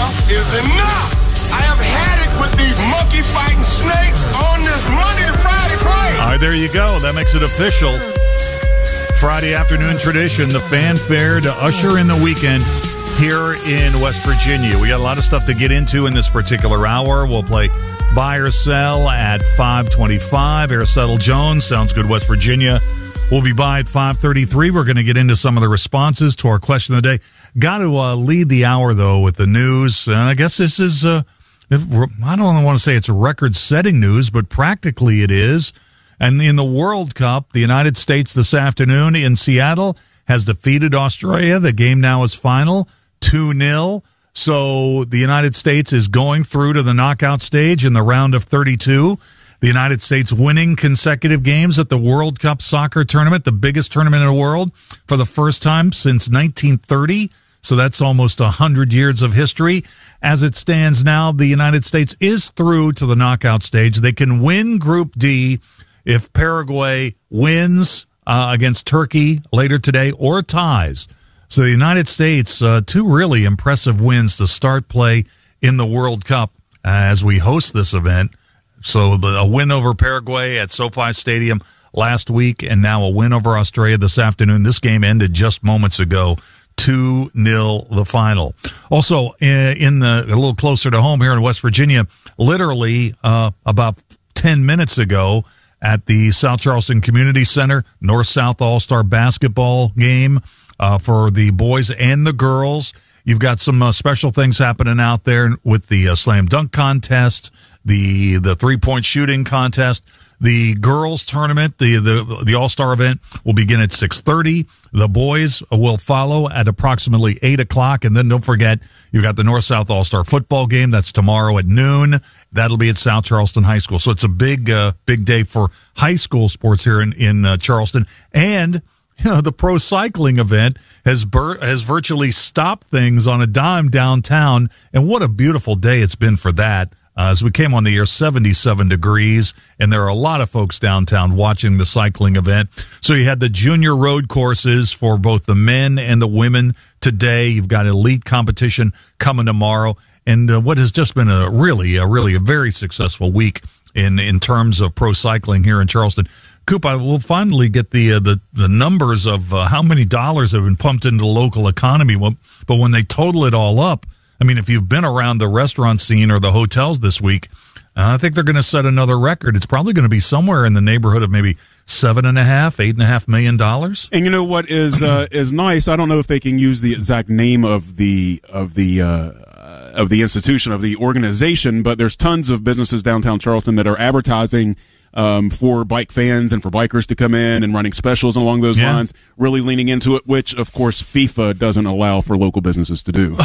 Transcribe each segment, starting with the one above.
Enough is enough. I have had it with these monkey fighting snakes on this Monday to Friday play. All right, there you go. That makes it official. Friday afternoon tradition, the fanfare to usher in the weekend here in West Virginia. We got a lot of stuff to get into in this particular hour. We'll play Buy or Sell at 5:25. Aristotle Jones, Sounds Good West Virginia. We'll be by at 5:33. We're going to get into some of the responses to our question of the day. Got to lead the hour, though, with the news. And I guess this is, I don't want to say it's record-setting news, but practically it is. And in the World Cup, the United States this afternoon in Seattle has defeated Australia. The game now is final, 2-0. So the United States is going through to the knockout stage in the round of 32. The United States winning consecutive games at the World Cup soccer tournament, the biggest tournament in the world, for the first time since 1930. So that's almost 100 years of history. As it stands now, the United States is through to the knockout stage. They can win Group D if Paraguay wins against Turkey later today or ties. So the United States, two really impressive wins to start play in the World Cup as we host this event. So a win over Paraguay at SoFi Stadium last week, and now a win over Australia this afternoon. This game ended just moments ago, 2-0 the final. Also, a little closer to home here in West Virginia, literally about 10 minutes ago at the South Charleston Community Center, North-South All-Star basketball game for the boys and the girls. You've got some special things happening out there with the slam dunk contest, the three-point shooting contest. The girls tournament, the All-Star event, will begin at 6:30. The boys will follow at approximately 8 o'clock. And then don't forget, you've got the North-South All-Star football game. That's tomorrow at noon. That'll be at South Charleston High School. So it's a big day for high school sports here in Charleston. And the pro cycling event has virtually stopped things on a dime downtown. And what a beautiful day it's been for that. As we came on the air, 77 degrees, and there are a lot of folks downtown watching the cycling event. So you had the junior road courses for both the men and the women today. You've got elite competition coming tomorrow, and what has just been a very successful week in terms of pro cycling here in Charleston. Coop, I will finally get the numbers of how many dollars have been pumped into the local economy, but when they total it all up, I mean, if you've been around the restaurant scene or the hotels this week, I think they're going to set another record. It's probably going to be somewhere in the neighborhood of maybe $8.5 million. And you know what is nice? I don't know if they can use the exact name of the institution, of the organization, but there's tons of businesses downtown Charleston that are advertising for bike fans and for bikers to come in and running specials along those lines, really leaning into it, which, of course, FIFA doesn't allow for local businesses to do.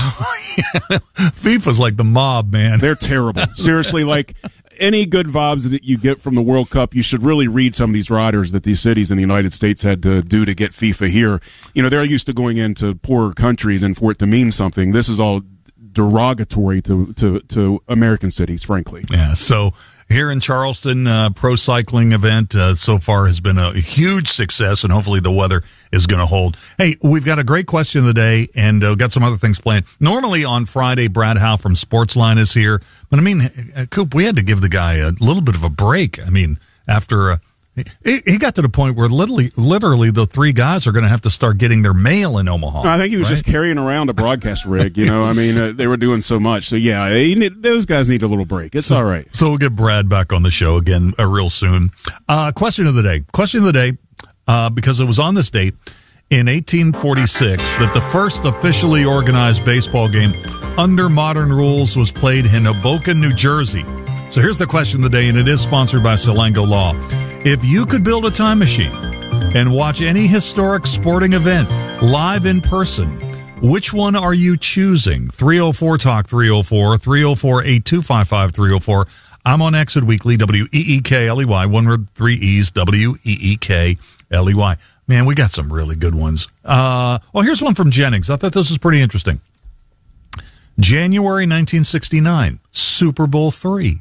FIFA's like the mob, man. They're terrible. Seriously, like any good vibes that you get from the World Cup, you should really read some of these riders that these cities in the United States had to do to get FIFA here. You know, they're used to going into poorer countries and for it to mean something. This is all derogatory to American cities, frankly. Yeah, so here in Charleston, pro cycling event so far has been a huge success, and hopefully the weather is going to hold. Hey, we've got a great question of the day, and we've got some other things planned. Normally on Friday, Brad Howe from Sportsline is here, but I mean, Coop, we had to give the guy a little bit of a break. I mean, after he got to the point where literally the three guys are going to have to start getting their mail in Omaha. I think he was just carrying around a broadcast rig, you know. I mean, they were doing so much. So, yeah, those guys need a little break. It's all right. So we'll get Brad back on the show again real soon. Question of the day. Because it was on this date in 1846 that the first officially organized baseball game under modern rules was played in Hoboken, New Jersey. So here's the question of the day, and it is sponsored by Salango Law. If you could build a time machine and watch any historic sporting event live in person, which one are you choosing? 304-TALK 304, 304-8255 304. I'm on Exit Weekly, WEEKLEY, one word, three E's, WEEKLEY. Man, we got some really good ones. Here's one from Jennings. I thought this was pretty interesting. January 1969, Super Bowl III.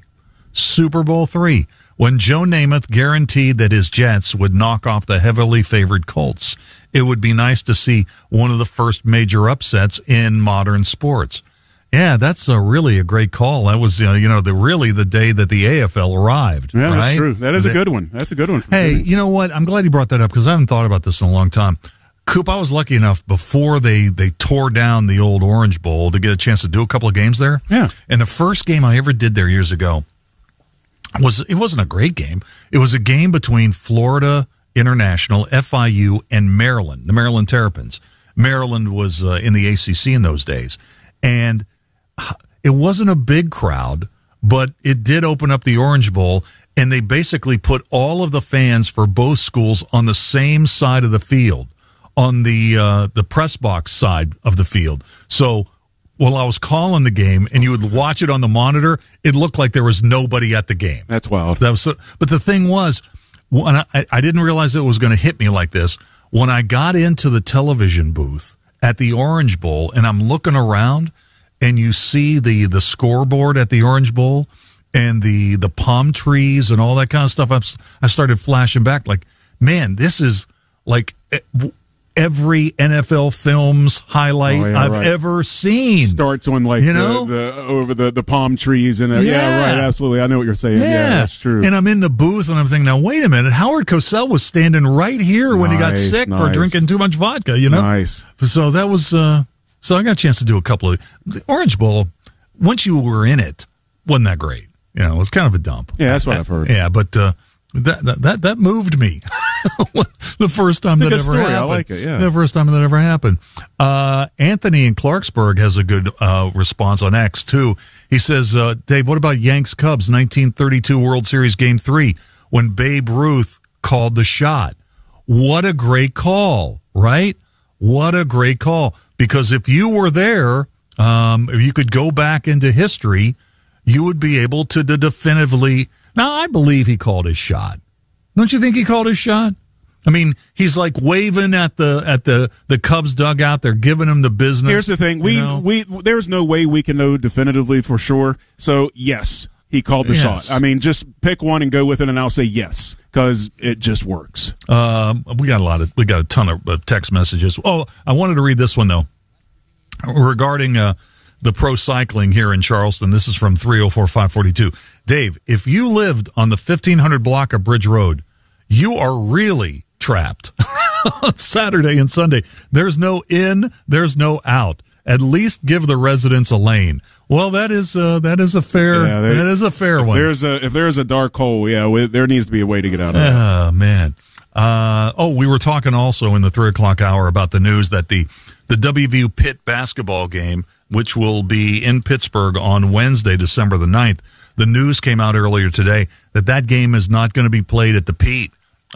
When Joe Namath guaranteed that his Jets would knock off the heavily favored Colts. It would be nice to see one of the first major upsets in modern sports. Yeah, that's really a great call. That was, the day that the AFL arrived. Yeah, right? That's true. That is a good one. That's a good one. Hey, you know what? I'm glad you brought that up because I haven't thought about this in a long time. Coop, I was lucky enough before they tore down the old Orange Bowl to get a chance to do a couple of games there. Yeah. And the first game I ever did there years ago wasn't a great game. It was a game between Florida International, FIU, and Maryland, the Maryland Terrapins. Maryland was in the ACC in those days. And it wasn't a big crowd, but it did open up the Orange Bowl, and they basically put all of the fans for both schools on the same side of the field, on the press box side of the field. So while I was calling the game and you would watch it on the monitor, it looked like there was nobody at the game. That's wild. But the thing was, when I didn't realize it was going to hit me like this. When I got into the television booth at the Orange Bowl and I'm looking around, and you see the scoreboard at the Orange Bowl and the palm trees and all that kind of stuff, I started flashing back like, man, this is like every NFL film's highlight I've ever seen. Starts on over the palm trees and right, absolutely. I know what you're saying. Yeah, that's true. And I'm in the booth and I'm thinking, now wait a minute, Howard Cosell was standing right here when he got sick for drinking too much vodka. Nice. So that was. So I got a chance to do a couple of the Orange Bowl. Once you were in it, wasn't that great? It was kind of a dump. Yeah, that's what I've heard. Yeah, but that moved me the first time that ever happened. I like it. Yeah, the first time that ever happened. Anthony in Clarksburg has a good response on X too. He says, "Dave, what about Yanks Cubs 1932 World Series Game 3 when Babe Ruth called the shot? What a great call, right? What a great call." Because if you were there, if you could go back into history, you would be able to definitively. Now, I believe he called his shot. Don't you think he called his shot? I mean, he's like waving at the Cubs dugout. They're giving him the business. Here's the thing: we there's no way we can know definitively for sure. So yes, he called the shot. I mean, just pick one and go with it, and I'll say yes because it just works. We got a ton of text messages. Oh, I wanted to read this one though. Regarding the pro cycling here in Charleston, this is from 304-542. Dave, if you lived on the 1500 block of Bridge Road, you are really trapped on Saturday and Sunday. There's no in, there's no out. At least give the residents a lane. Well, that is a fair one. If there's a dark hole, there needs to be a way to get out of it. Oh man. We were talking also in the 3 o'clock hour about the news that the WVU Pitt basketball game, which will be in Pittsburgh on Wednesday, December the 9th, the news came out earlier today that game is not going to be played at the Pete.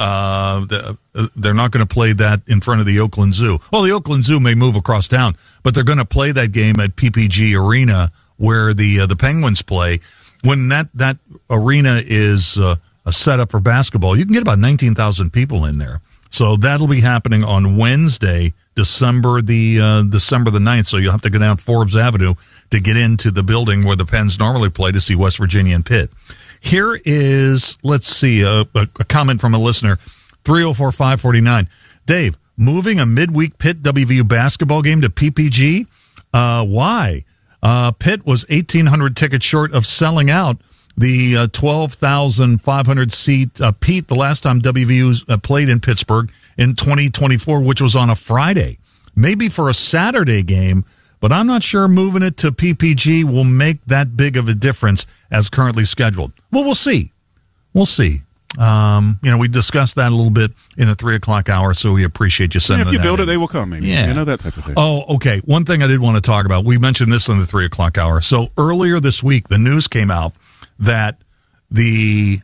They're not going to play that in front of the Oakland Zoo. Well, the Oakland Zoo may move across town, but they're going to play that game at PPG Arena where the Penguins play. When that arena is a setup for basketball, you can get about 19,000 people in there. So that'll be happening on Wednesday, December the 9th. So you'll have to go down Forbes Avenue to get into the building where the Pens normally play to see West Virginia and Pitt. Here is, let's see, a comment from a listener, 304-549. Dave, moving a midweek Pitt WVU basketball game to PPG? Why? Pitt was 1,800 tickets short of selling out the 12,500 seat Pete the last time WVU played in Pittsburgh in 2024, which was on a Friday. Maybe for a Saturday game, but I'm not sure moving it to PPG will make that big of a difference as currently scheduled. Well, we'll see. We'll see. We discussed that a little bit in the 3 o'clock hour, so we appreciate you sending that. If you build it, they will come, maybe. Yeah. That type of thing. Oh, okay. One thing I did want to talk about, we mentioned this in the 3 o'clock hour. So earlier this week, the news came out that the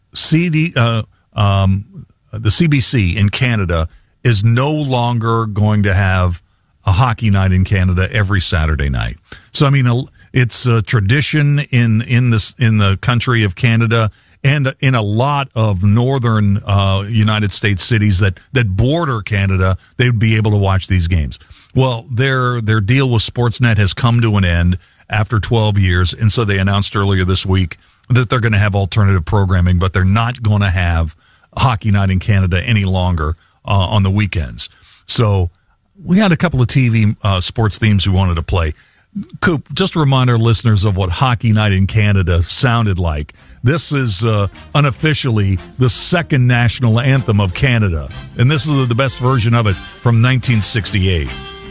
CBC in Canada is no longer going to have a hockey night in Canada every Saturday night. So, I mean, it's a tradition in the country of Canada and in a lot of northern United States cities that border Canada, they would be able to watch these games. Well, their deal with Sportsnet has come to an end after 12 years, and so they announced earlier this week that they're going to have alternative programming, but they're not going to have hockey night in Canada any longer on the weekends. So we had a couple of TV sports themes we wanted to play. Coop, just remind our listeners of what Hockey Night in Canada sounded like. This is unofficially the second national anthem of Canada, and this is the best version of it from 1968.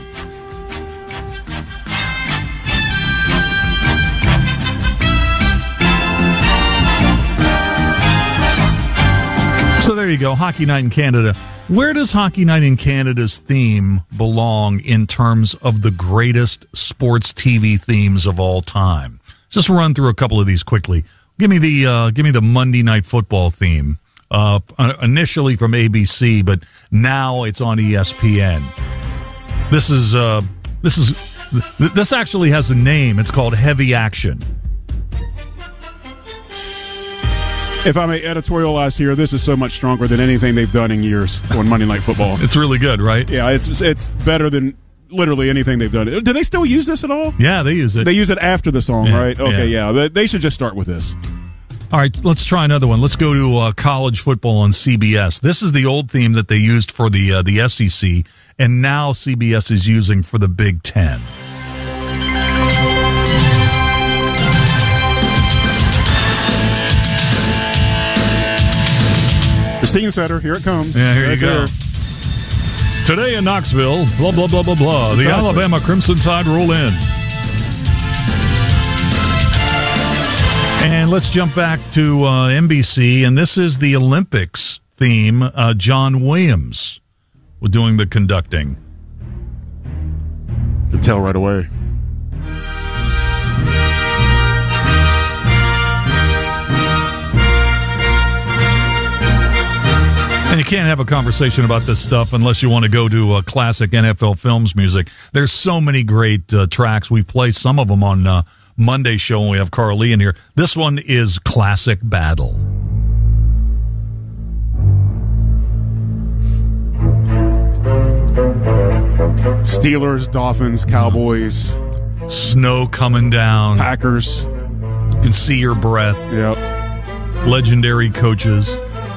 So there you go, Hockey Night in Canada. Where does Hockey Night in Canada's theme belong in terms of the greatest sports TV themes of all time? Just run through a couple of these quickly. Give me the Monday Night Football theme. Initially from ABC, but now it's on ESPN. This actually has a name. It's called Heavy Action. If I may editorialize here, this is so much stronger than anything they've done in years on Monday Night Football. It's really good, right? Yeah, it's better than literally anything they've done. Do they still use this at all? Yeah, they use it. They use it after the song, right? Okay, yeah. But they should just start with this. All right, let's try another one. Let's go to college football on CBS. This is the old theme that they used for the SEC, and now CBS is using for the Big Ten. The scene setter, here it comes. Yeah, here you go. Today in Knoxville, blah, blah, blah, blah, blah. The Alabama Crimson Tide roll in. And let's jump back to NBC, and this is the Olympics theme. John Williams was doing the conducting. You can tell right away. And you can't have a conversation about this stuff unless you want to go to classic NFL Films music. There's so many great tracks. We play some of them on Monday's show when we have Carl Lee in here. This one is Classic Battle. Steelers, Dolphins, Cowboys. Snow coming down. Packers. You can see your breath. Yep. Legendary coaches.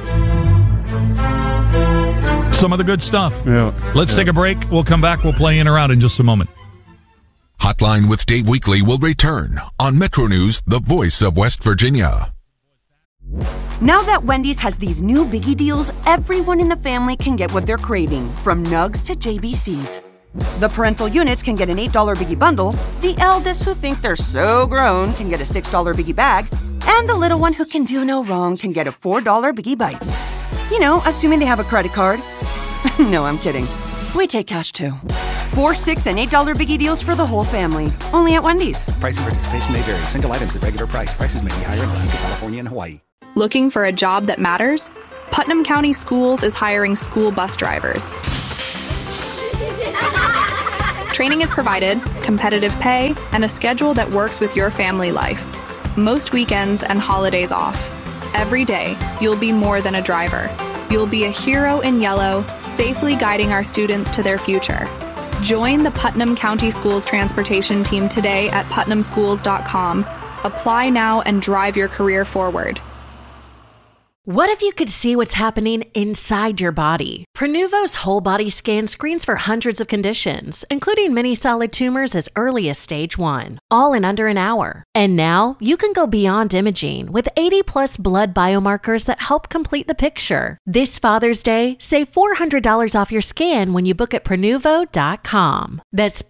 Some of the good stuff. Yeah. Let's take a break. We'll come back. We'll play in or out in just a moment. Hotline with Dave Weekly will return on Metro News, the voice of West Virginia. Now that Wendy's has these new biggie deals, everyone in the family can get what they're craving, from nugs to JBCs. The parental units can get an $8 biggie bundle, the eldest who think they're so grown can get a $6 biggie bag, and the little one who can do no wrong can get a $4 biggie bites. You know, assuming they have a credit card. No, I'm kidding. We take cash too. 4, 6, and $8 biggie deals for the whole family. Only at Wendy's. Price and participation may vary. Single items at regular price. Prices may be higher in Alaska, California, and Hawaii. Looking for a job that matters? Putnam County Schools is hiring school bus drivers. Training is provided, competitive pay, and a schedule that works with your family life. Most weekends and holidays off. Every day, you'll be more than a driver. You'll be a hero in yellow, safely guiding our students to their future. Join the Putnam County Schools transportation team today at putnamschools.com. Apply now and drive your career forward. What if you could see what's happening inside your body? Prenuvo's whole body scan screens for hundreds of conditions, including many solid tumors as early as stage 1, all in under an hour. And now you can go beyond imaging with 80+ blood biomarkers that help complete the picture. This Father's Day, save $400 off your scan when you book at Prenuvo.com. That's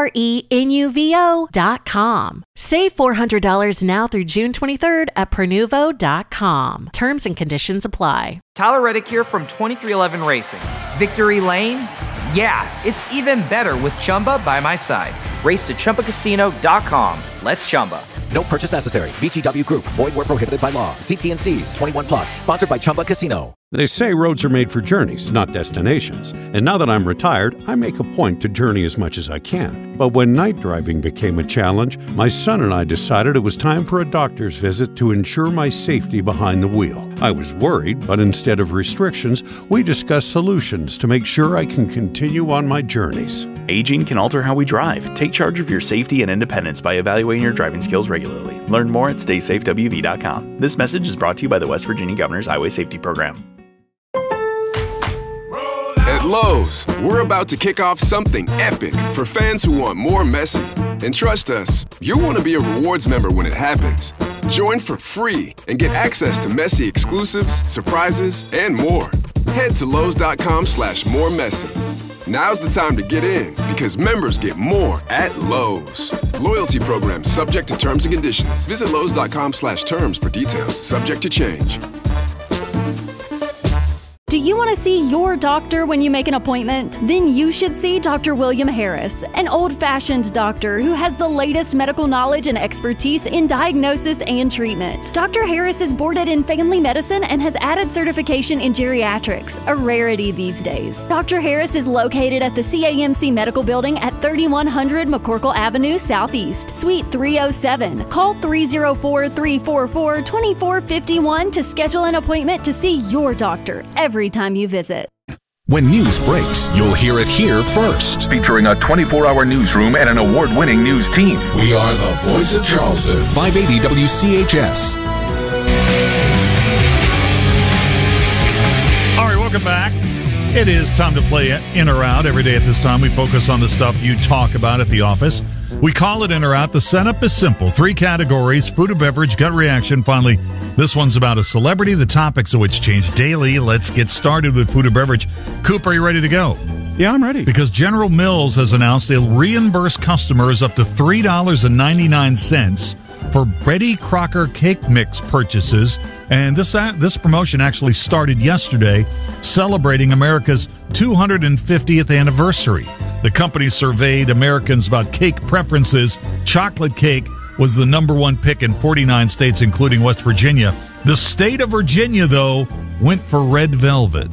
Prenuvo.com. Save $400 now through June 23rd at Prenuvo.com. Terms and conditions apply. Tyler Reddick here from 2311 Racing. Victory Lane? Yeah, it's even better with Chumba by my side. Race to ChumbaCasino.com. Let's Chumba. No purchase necessary. VGW Group. Void where prohibited by law. See T&Cs. 21+. Sponsored by Chumba Casino. They say roads are made for journeys, not destinations. And now that I'm retired, I make a point to journey as much as I can. But when night driving became a challenge, my son and I decided it was time for a doctor's visit to ensure my safety behind the wheel. I was worried, but instead of restrictions, we discussed solutions to make sure I can continue on my journeys. Aging can alter how we drive. Take charge of your safety and independence by evaluating your driving skills regularly. Learn more at StaySafeWV.com. This message is brought to you by the West Virginia Governor's Highway Safety Program. At At Lowe's, we're about to kick off something epic for fans who want more Messi. And trust us, you'll want to be a rewards member when it happens. Join for free and get access to Messi exclusives, surprises, and more. Head to Lowe's.com/moremessy. Now's the time to get in because members get more at Lowe's. Loyalty program subject to terms and conditions. Visit Lowe's.com/terms for details. Subject to change. Do you want to see your doctor when you make an appointment? Then you should see Dr. William Harris, an old-fashioned doctor who has the latest medical knowledge and expertise in diagnosis and treatment. Dr. Harris is boarded in family medicine and has added certification in geriatrics, a rarity these days. Dr. Harris is located at the CAMC Medical Building at 3100 McCorkle Avenue Southeast, Suite 307. Call 304-344-2451 to schedule an appointment to see your doctor every time you visit. When news breaks, you'll hear it here first. Featuring a 24-hour newsroom and an award-winning news team. We are the voice of Charleston. 580 WCHS. All right, welcome back. It is time to play In or Out. Every day at this time, we focus on the stuff you talk about at the office. We call it In or Out. The setup is simple. 3 categories: food or beverage, gut reaction. Finally, this one's about a celebrity, the topics of which change daily. Let's get started with food or beverage. Coop, are you ready to go? Yeah, I'm ready. Because General Mills has announced they'll reimburse customers up to $3.99 for Betty Crocker cake mix purchases. And this promotion actually started yesterday, celebrating America's 250th anniversary. The company surveyed Americans about cake preferences. Chocolate cake was the number one pick in 49 states, including West Virginia. The state of Virginia, though, went for red velvet.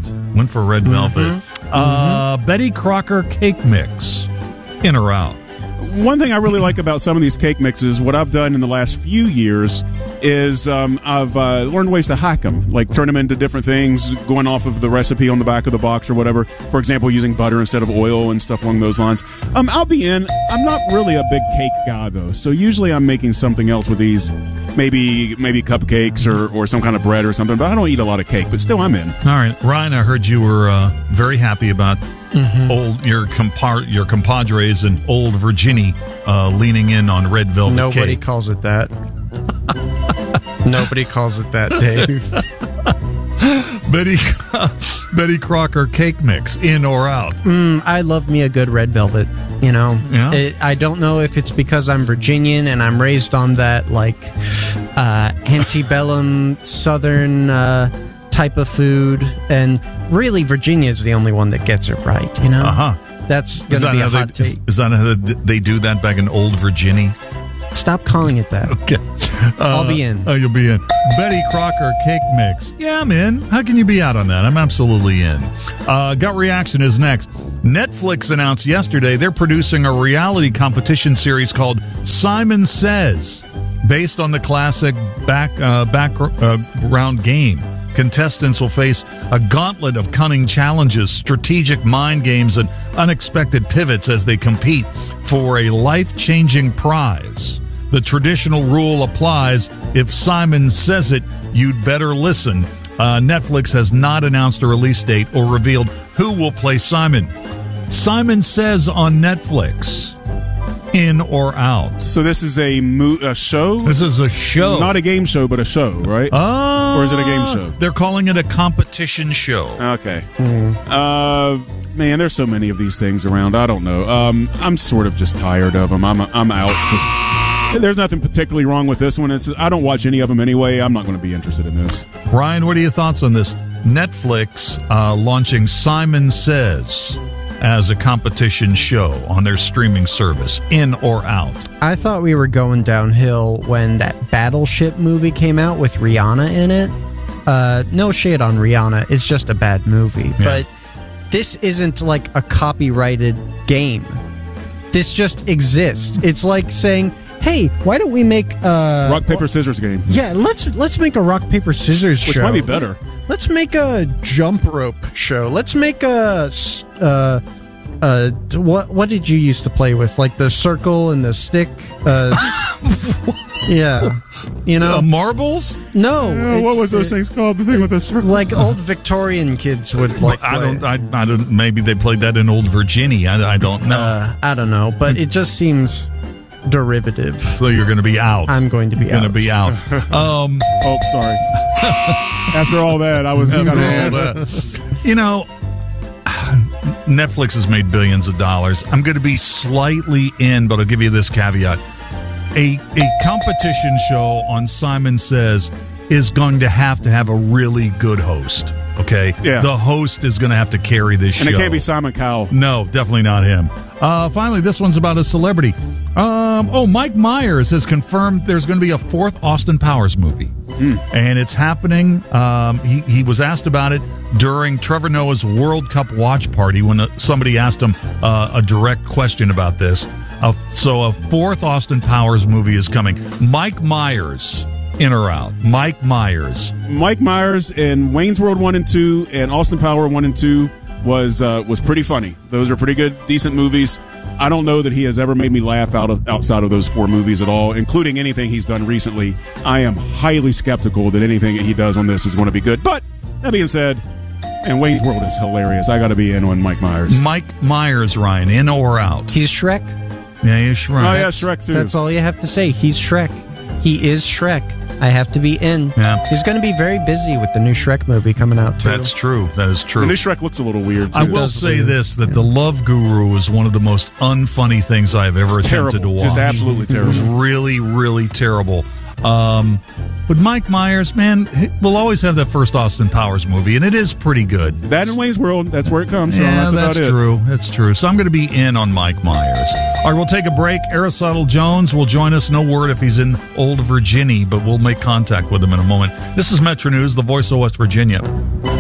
Betty Crocker cake mix. In or out? One thing I really like about some of these cake mixes, what I've done in the last few years, is I've learned ways to hack them, like turn them into different things, going off of the recipe on the back of the box or whatever. For example, using butter instead of oil and stuff along those lines. I'll be in. I'm not really a big cake guy, though, so usually I'm making something else with these, maybe cupcakes or some kind of bread or something, but I don't eat a lot of cake, but still I'm in. All right. Ryan, I heard you were very happy about your compadres in Old Virginia leaning in on red velvet cake. Nobody calls it that. Nobody calls it that, Dave. Betty Crocker cake mix, in or out? I love me a good red velvet, you know. Yeah. I don't know if it's because I'm Virginian and I'm raised on that, like, antebellum Southern type of food, and really Virginia is the only one that gets it right, you know. That's going to be a hot take. Is that how they do that back in Old Virginia? Stop calling it that. Okay. I'll be in. Oh, you'll be in. Betty Crocker cake mix. Yeah, I'm in. How can you be out on that? I'm absolutely in. Gut reaction is next. Netflix announced yesterday they're producing a reality competition series called Simon Says, based on the classic background game. Contestants will face a gauntlet of cunning challenges, strategic mind games, and unexpected pivots as they compete for a life-changing prize. The traditional rule applies: if Simon says it, you'd better listen. Netflix has not announced a release date or revealed who will play Simon. Simon Says on Netflix. In or out? So this is a show? This is a show. Not a game show, but a show, right? Or is it a game show? They're calling it a competition show. Okay. Man, there's so many of these things around. I don't know. I'm sort of just tired of them. I'm out. There's nothing particularly wrong with this one. I don't watch any of them anyway. I'm not going to be interested in this. Ryan, what are your thoughts on this? Netflix launching Simon Says as a competition show on their streaming service. In or out? I thought we were going downhill when that Battleship movie came out with Rihanna in it. No shade on Rihanna. It's just a bad movie. Yeah. But this isn't like a copyrighted game. This just exists. It's like saying, hey, why don't we make a rock paper scissors game? Yeah, let's make a rock paper scissors show. Which might be better. Let's make a jump rope show. Let's make a what did you used to play with? Like the circle and the stick? Yeah. You know, marbles? No. What was those things called? The thing with the circle? Like old Victorian kids would like. I don't. Maybe they played that in Old Virginia. I don't know. I don't know, but it just seems derivative. So you're going to be out. I'm going to be out. Going to be out. Oh, sorry. After all that, I was kind of. You know, Netflix has made billions of dollars. I'm going to be slightly in, but I'll give you this caveat. A competition show on Simon Says is going to have a really good host. Okay? Yeah. The host is going to have to carry this show. And it can't be Simon Cowell. No, definitely not him. Finally, this one's about a celebrity. Mike Myers has confirmed there's going to be a fourth Austin Powers movie. And it's happening. He was asked about it during Trevor Noah's World Cup watch party when somebody asked him a direct question about this. So a fourth Austin Powers movie is coming. Mike Myers, in or out? Mike Myers. Mike Myers in Wayne's World 1 and 2 and Austin Power 1 and 2 was pretty funny. Those are pretty good, decent movies. I don't know that he has ever made me laugh outside of those 4 movies at all, including anything he's done recently. I am highly skeptical that anything that he does on this is going to be good. But that being said, and Wayne's World is hilarious. I got to be in on Mike Myers. Mike Myers, Ryan, in or out? He's Shrek. Yeah, he's Shrek. Oh, yeah, Shrek too. That's all you have to say. He's Shrek. He is Shrek. I have to be in. Yeah. He's going to be very busy with the new Shrek movie coming out, too. That's true. That is true. The new Shrek looks a little weird, too. I will say this, that The Love Guru is one of the most unfunny things I've ever attempted to watch. Just absolutely terrible. It was really, really terrible. But Mike Myers, man, we'll always have that first Austin Powers movie, and it is pretty good. That in Wayne's World, that's where it comes from. Yeah, That's about true. That's true. So I'm going to be in on Mike Myers. All right, we'll take a break. Aristotle Jones will join us. No word if he's in Old Virginia, but we'll make contact with him in a moment. This is Metro News, the voice of West Virginia.